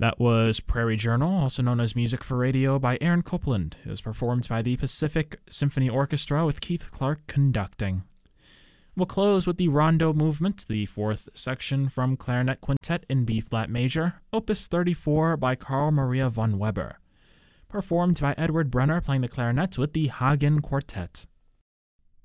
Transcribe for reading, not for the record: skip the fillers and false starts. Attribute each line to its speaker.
Speaker 1: That was Prairie Journal, also known as Music for Radio by Aaron Copland. It was performed by the Pacific Symphony Orchestra with Keith Clark conducting. We'll close with the Rondo Movement, the fourth section from Clarinet Quintet in B-flat major, Opus 34 by Carl Maria von Weber. Performed by Edward Brenner playing the clarinet with the Hagen Quartet.